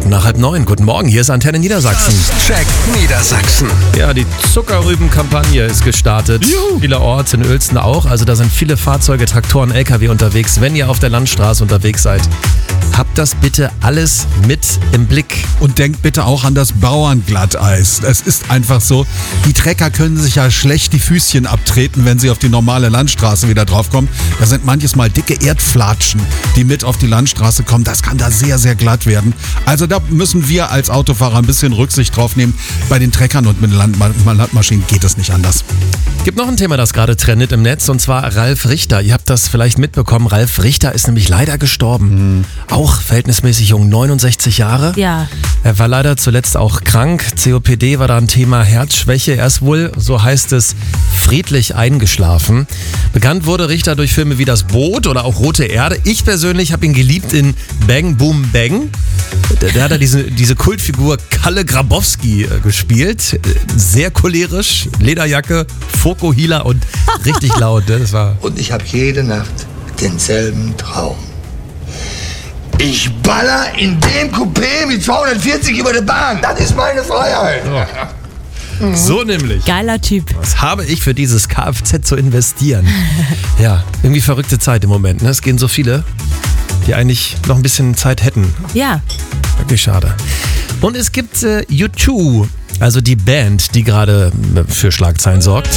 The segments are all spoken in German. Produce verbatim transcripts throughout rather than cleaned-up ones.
Minuten nach halb neun. Guten Morgen, hier ist Antenne Niedersachsen. Check Niedersachsen. Ja, die Zuckerrübenkampagne ist gestartet. Juhu. Vielerorts in Uelzen auch. Also da sind viele Fahrzeuge, Traktoren, L K W unterwegs. Wenn ihr auf der Landstraße unterwegs seid, habt das bitte alles mit im Blick. Und denkt bitte auch an das Bauernglatteis. Es ist einfach so, die Trecker können sich ja schlecht die Füßchen abtreten, wenn sie auf die normale Landstraße wieder draufkommen. Da sind manches Mal dicke Erdflatschen, die mit auf die Landstraße kommen. Das kann da sehr, sehr glatt werden. Also da müssen wir als Autofahrer ein bisschen Rücksicht drauf nehmen. Bei den Treckern und mit den Land- Landmaschinen geht es nicht anders. Gibt noch ein Thema, das gerade trendet im Netz, und zwar Ralf Richter. Ihr habt das vielleicht mitbekommen. Ralf Richter ist nämlich leider gestorben. Mhm. Auch verhältnismäßig jung, neunundsechzig Jahre. Ja. Er war leider zuletzt auch krank. C O P D war da ein Thema, Herzschwäche. Er ist wohl, so heißt es, friedlich eingeschlafen. Bekannt wurde Richter durch Filme wie Das Boot oder auch Rote Erde. Ich persönlich habe ihn geliebt in Bang Boom Bang. Da, da hat er diese, diese Kultfigur Kalle Grabowski äh, gespielt. Sehr cholerisch, Lederjacke, Fokuhila und richtig laut. Ne? Das war Und ich habe jede Nacht denselben Traum. Ich baller in dem Coupé mit zweihundertvierzig über die Bahn. Das ist meine Freiheit. so. So nämlich. Geiler Typ. Was habe ich für dieses Kfz zu investieren? Ja, irgendwie verrückte Zeit im Moment. Ne? Es gehen so viele, die eigentlich noch ein bisschen Zeit hätten. Ja. Wirklich schade. Und es gibt äh, U zwei, also die Band, die gerade äh, für Schlagzeilen sorgt.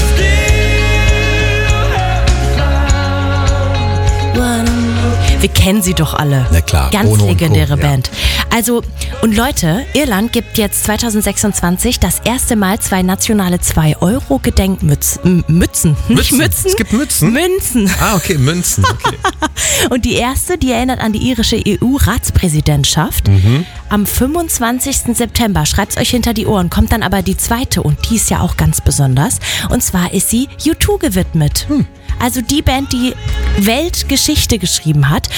Wir kennen sie doch alle. Na klar, Ganz Bono und legendäre Co., ja. Band. Also, und Leute, Irland gibt jetzt zweitausendsechsundzwanzig das erste Mal zwei nationale zwei Euro Gedenkmützen. Mützen, nicht Mützen. Es gibt Mützen? Münzen. Ah, okay, Münzen. Okay. Und die erste, die erinnert an die irische E U-Ratspräsidentschaft. Mhm. Am fünfundzwanzigsten September, schreibt's euch hinter die Ohren, kommt dann aber die zweite, und die ist ja auch ganz besonders. Und zwar ist sie U zwei gewidmet. Hm. Also die Band, die Weltgeschichte geschrieben hat.